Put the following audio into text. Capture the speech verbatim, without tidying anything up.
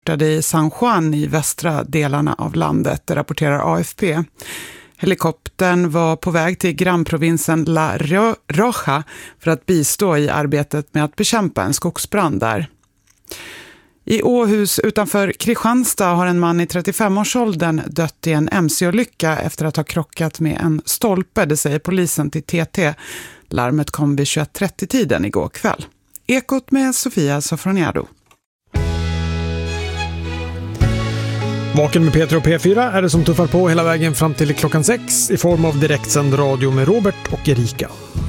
startade i San Juan i västra delarna av landet, det rapporterar A F P. Helikoptern var på väg till grannprovinsen La Rioja för att bistå i arbetet med att bekämpa en skogsbrand där. I Åhus utanför Kristianstad har en man i trettiofemårsåldern dött i en M C-olycka efter att ha krockat med en stolpe, det säger polisen till T T. Larmet kom vid tjugoett trettio-tiden igår kväll. Ekot med Sofia Sofroniado. Vaken med Peter och P fyra är det som tuffar på hela vägen fram till klockan sex i form av direktsänd radio med Robert och Erika.